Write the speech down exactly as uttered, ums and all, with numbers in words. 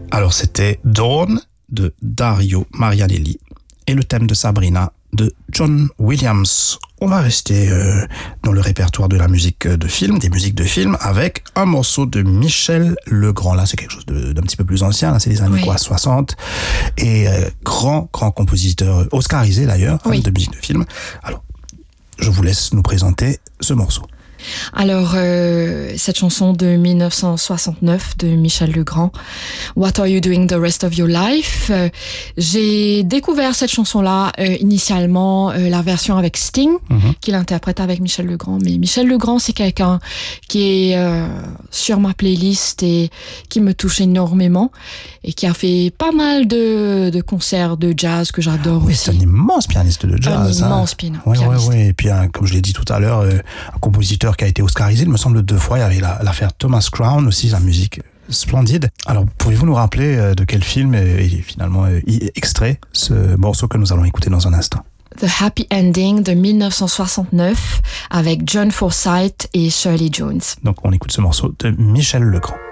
Alors c'était Dawn de Dario Marianelli et le thème de Sabrina de John Williams. On va rester euh, dans le répertoire de la musique de film, des musiques de film, avec un morceau de Michel Legrand. Là, c'est quelque chose de, d'un petit peu plus ancien. Là, c'est les années oui. quoi, soixante. Et euh, grand, grand compositeur, oscarisé d'ailleurs, oui. hein, de musique de film. Alors, je vous laisse nous présenter ce morceau. Alors, euh, cette chanson de dix-neuf cent soixante-neuf de Michel Legrand, What Are You Doing the Rest of Your Life? euh, J'ai découvert cette chanson-là, euh, initialement, euh, la version avec Sting, mm-hmm. qui l'interprète avec Michel Legrand. Mais Michel Legrand, c'est quelqu'un qui est euh, sur ma playlist et qui me touche énormément et qui a fait pas mal de, de concerts de jazz que j'adore oui, aussi. C'est un immense pianiste de jazz. Un immense hein. Oui, oui, oui. Et puis, hein, comme je l'ai dit tout à l'heure, euh, un compositeur qui a été oscarisé, il me semble deux fois. Il y avait la, l'affaire Thomas Crown aussi, la musique splendide. Alors, pourriez-vous nous rappeler de quel film est finalement extrait ce morceau que nous allons écouter dans un instant? The Happy Ending de dix-neuf cent soixante-neuf avec John Forsythe et Shirley Jones. Donc, on écoute ce morceau de Michel Legrand.